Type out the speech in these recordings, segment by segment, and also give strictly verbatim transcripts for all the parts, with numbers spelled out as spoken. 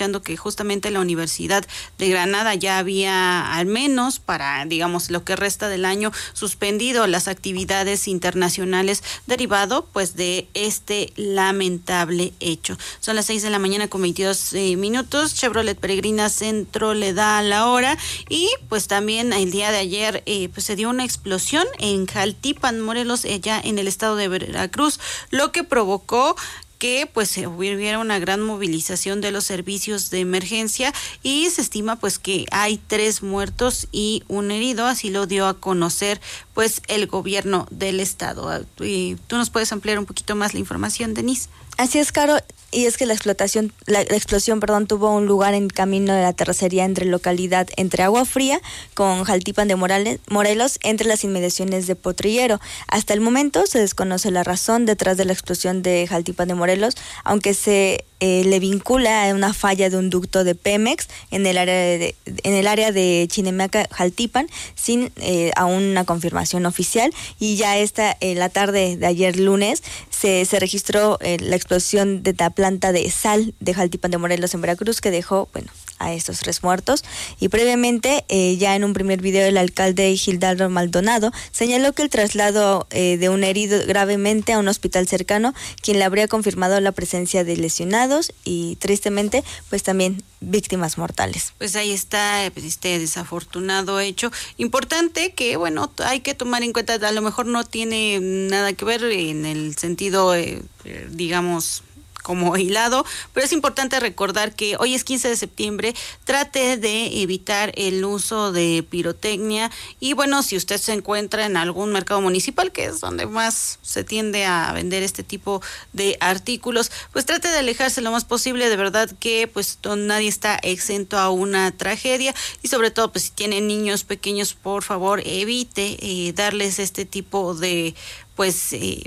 escuchando que justamente la Universidad de Granada ya había, al menos para, digamos, lo que resta del año, suspendido las actividades internacionales derivado pues de este lamentable hecho. Son las seis de la mañana con veintidós eh, minutos. Chevrolet Peregrina Centro le da la hora. Y pues también el día de ayer eh, pues se dio una explosión en Jaltipan, Morelos, allá en el estado de Veracruz, lo que provocó que pues hubiera una gran movilización de los servicios de emergencia y se estima pues que hay tres muertos y un herido, así lo dio a conocer pues el gobierno del estado. Y tú nos puedes ampliar un poquito más la información, Denise. Así es, Caro, y es que la explotación, la, la explosión, perdón, tuvo un lugar en camino de la terracería entre localidad entre Agua Fría con Jaltipan de Morales, Morelos, entre las inmediaciones de Potrillero. Hasta el momento se desconoce la razón detrás de la explosión de Jaltipan de Morelos, aunque se eh, le vincula a una falla de un ducto de Pemex en el área de, en el área de Chinemaca, Jaltipan, sin eh, aún una confirmación oficial. Y ya esta, eh, la tarde de ayer lunes, se, se registró eh, la explosión de la planta de sal de Jaltipan de Morelos en Veracruz, que dejó, bueno, a estos tres muertos. Y previamente, eh, ya en un primer video, el alcalde Gildardo Maldonado señaló que el traslado eh, de un herido gravemente a un hospital cercano, quien le habría confirmado la presencia de lesionados y tristemente pues también víctimas mortales. Pues ahí está este desafortunado hecho. Importante que, bueno, hay que tomar en cuenta, a lo mejor no tiene nada que ver en el sentido, eh, digamos, como hilado, pero es importante recordar que hoy es quince de septiembre, trate de evitar el uso de pirotecnia y bueno, si usted se encuentra en algún mercado municipal, que es donde más se tiende a vender este tipo de artículos, pues trate de alejarse lo más posible. De verdad que pues nadie está exento a una tragedia y sobre todo pues si tienen niños pequeños, por favor evite eh, darles este tipo de pues eh,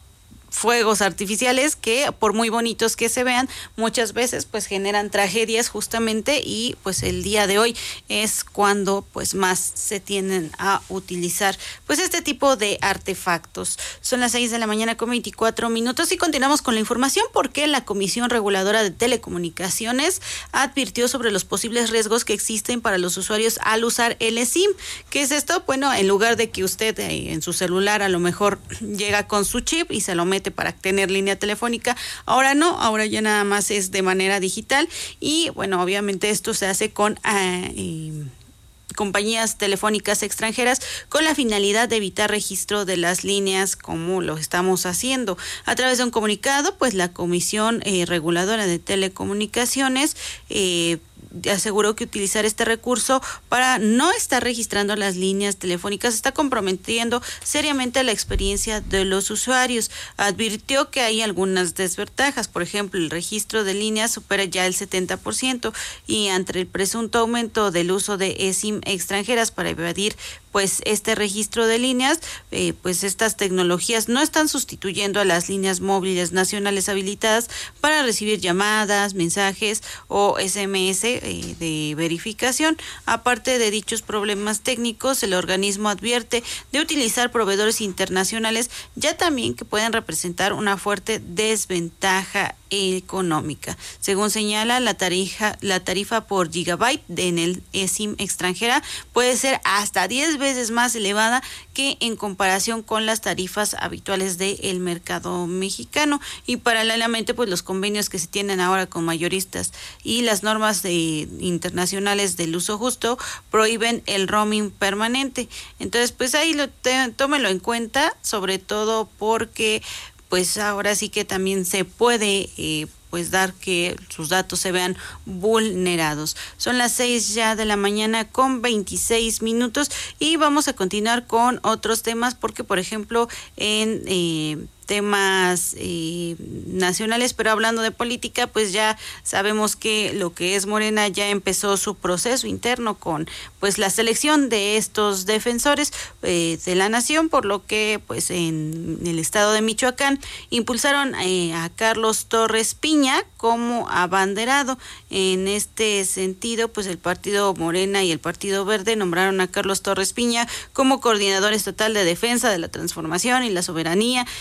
fuegos artificiales que por muy bonitos que se vean muchas veces pues generan tragedias justamente, y pues el día de hoy es cuando pues más se tienden a utilizar pues este tipo de artefactos. Son las seis de la mañana con veinticuatro minutos y continuamos con la información porque la Comisión Reguladora de Telecomunicaciones advirtió sobre los posibles riesgos que existen para los usuarios al usar el eSIM. ¿Qué es esto? Bueno, en lugar de que usted eh, en su celular a lo mejor llega con su chip y se lo mete para tener línea telefónica, ahora no, ahora ya nada más es de manera digital y bueno, obviamente esto se hace con eh, eh, compañías telefónicas extranjeras con la finalidad de evitar registro de las líneas como lo estamos haciendo. A través de un comunicado, pues la Comisión eh, Reguladora de Telecomunicaciones eh, aseguró que utilizar este recurso para no estar registrando las líneas telefónicas está comprometiendo seriamente la experiencia de los usuarios. Advirtió que hay algunas desventajas, por ejemplo, el registro de líneas supera ya el setenta por ciento y ante el presunto aumento del uso de eSIM extranjeras para evadir pues este registro de líneas, eh, pues estas tecnologías no están sustituyendo a las líneas móviles nacionales habilitadas para recibir llamadas, mensajes o S M S eh, de verificación. Aparte de dichos problemas técnicos, el organismo advierte de utilizar proveedores internacionales ya también que pueden representar una fuerte desventaja económica. Según señala, la tarifa, la tarifa por gigabyte de en el eSIM extranjera puede ser hasta diez veces más elevada que en comparación con las tarifas habituales del mercado mexicano. Y paralelamente, pues los convenios que se tienen ahora con mayoristas y las normas de, internacionales del uso justo prohíben el roaming permanente. Entonces, pues ahí lo te, tómelo en cuenta, sobre todo porque pues ahora sí que también se puede eh, pues dar que sus datos se vean vulnerados. Son las seis ya de la mañana con veintiséis minutos y vamos a continuar con otros temas porque, por ejemplo, en eh, temas eh, nacionales, pero hablando de política, pues ya sabemos que lo que es Morena ya empezó su proceso interno con pues la selección de estos defensores eh, de la nación, por lo que pues en el estado de Michoacán impulsaron eh, a Carlos Torres Piña como abanderado. En este sentido, pues el partido Morena y el Partido Verde nombraron a Carlos Torres Piña como coordinador estatal de defensa de la transformación y la soberanía eh,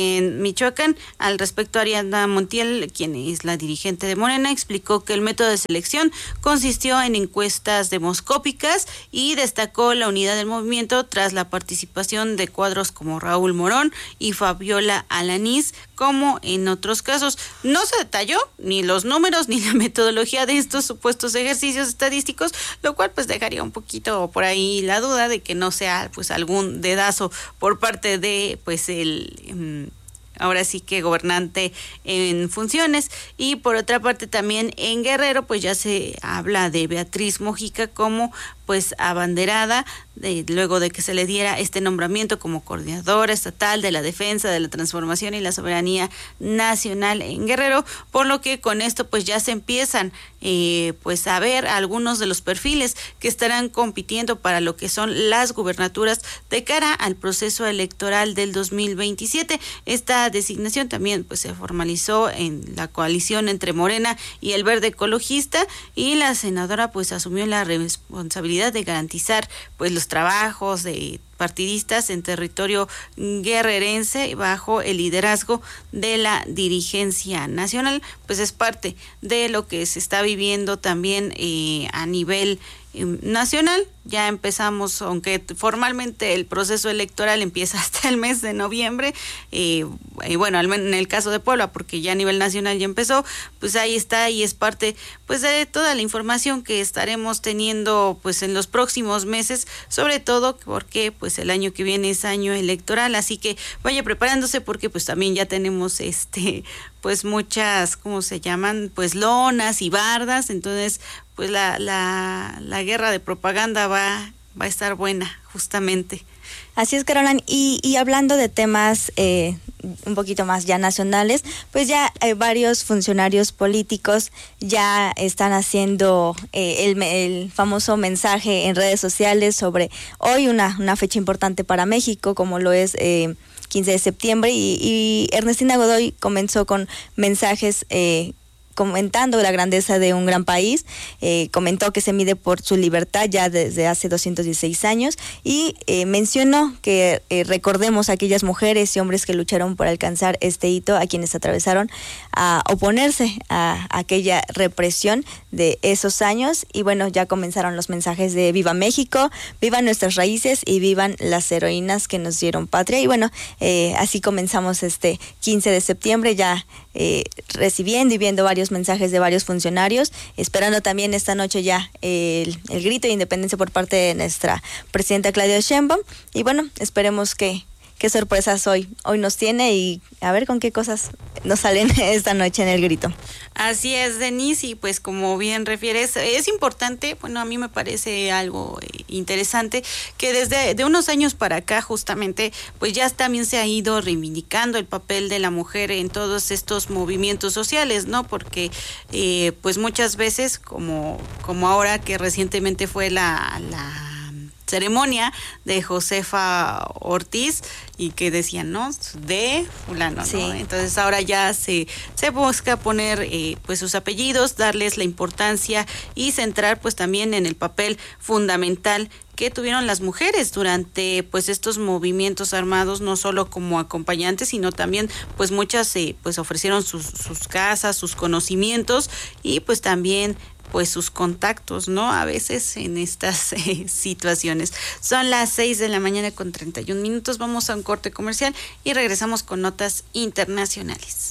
en Michoacán. Al respecto, Ariadna Montiel, quien es la dirigente de Morena, explicó que el método de selección consistió en encuestas demoscópicas y destacó la unidad del movimiento tras la participación de cuadros como Raúl Morón y Fabiola Alanís, como en otros casos. No se detalló ni los números ni la metodología de estos supuestos ejercicios estadísticos, lo cual pues dejaría un poquito por ahí la duda de que no sea pues algún dedazo por parte de pues el um, ahora sí que gobernante en funciones. Y por otra parte también en Guerrero pues ya se habla de Beatriz Mojica como pues abanderada de, luego de que se le diera este nombramiento como coordinadora estatal de la defensa de la transformación y la soberanía nacional en Guerrero, por lo que con esto pues ya se empiezan eh, pues a ver algunos de los perfiles que estarán compitiendo para lo que son las gubernaturas de cara al proceso electoral del dos mil veintisiete. Esta designación también pues se formalizó en la coalición entre Morena y el Verde Ecologista, y la senadora pues asumió la responsabilidad de garantizar pues los trabajos de partidistas en territorio guerrerense bajo el liderazgo de la dirigencia nacional. Pues es parte de lo que se está viviendo también eh, a nivel eh, nacional. Ya empezamos, aunque formalmente el proceso electoral empieza hasta el mes de noviembre, eh, y bueno, en el caso de Puebla, porque ya a nivel nacional ya empezó, pues ahí está y es parte pues de toda la información que estaremos teniendo pues en los próximos meses, sobre todo porque pues el año que viene es año electoral, así que vaya preparándose porque pues también ya tenemos este pues muchas, ¿cómo se llaman? Pues lonas y bardas, entonces pues la la la guerra de propaganda va va a estar buena justamente. Así es, Caroline, y, y hablando de temas eh, un poquito más ya nacionales, pues ya eh, varios funcionarios políticos ya están haciendo eh, el, el famoso mensaje en redes sociales sobre hoy una, una fecha importante para México, como lo es eh, quince de septiembre, y, y Ernestina Godoy comenzó con mensajes eh, comentando la grandeza de un gran país, eh, comentó que se mide por su libertad ya desde hace doscientos dieciséis años y eh, mencionó que eh, recordemos a aquellas mujeres y hombres que lucharon por alcanzar este hito, a quienes atravesaron a oponerse a, a aquella represión de esos años. Y bueno, ya comenzaron los mensajes de viva México, vivan nuestras raíces y vivan las heroínas que nos dieron patria. Y bueno, eh, así comenzamos este quince de septiembre, ya eh, recibiendo y viendo varios mensajes de varios funcionarios, esperando también esta noche ya el, el grito de independencia por parte de nuestra presidenta Claudia Sheinbaum. Y bueno, esperemos que qué sorpresas hoy hoy nos tiene y a ver con qué cosas nos salen esta noche en el grito. Así es, Denise, y pues como bien refieres, es importante, bueno, a mí me parece algo interesante que desde de unos años para acá justamente pues ya también se ha ido reivindicando el papel de la mujer en todos estos movimientos sociales, ¿no? Porque eh, pues muchas veces, como como ahora que recientemente fue la la ceremonia de Josefa Ortiz y que decían, ¿no? De fulano, sí. ¿no? Entonces ahora ya se, se busca poner eh, pues sus apellidos, darles la importancia y centrar pues también en el papel fundamental que tuvieron las mujeres durante pues estos movimientos armados, no solo como acompañantes, sino también pues muchas eh, pues ofrecieron sus, sus casas, sus conocimientos y pues también pues sus contactos, ¿no? A veces en estas eh, situaciones. Son las seis de la mañana con treinta y un minutos, vamos a un corte comercial y regresamos con notas internacionales.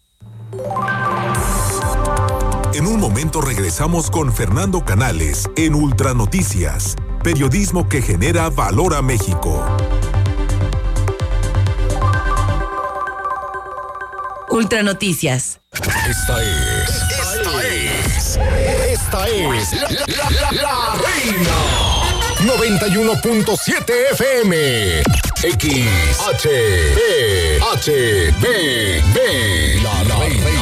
En un momento regresamos con Fernando Canales en Ultra Noticias, periodismo que genera valor a México. Ultra Noticias. Esta es, esta es, esta es la, la, la, la Reina noventa y uno punto siete F M. X H B H B B. La, la Reina.